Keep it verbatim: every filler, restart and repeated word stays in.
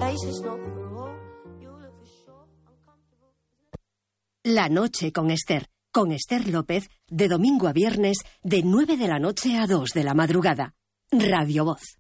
La noche con Esther, con Esther López, de domingo a viernes, de nueve de la noche a dos de la madrugada. Radio Voz.